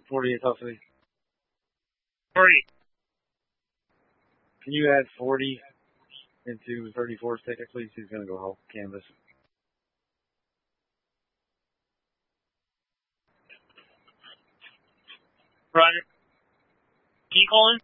48 Huffley. 40. Can you add 40 into 34's ticket, please? He's going to go help canvas. Roger. Can you call in?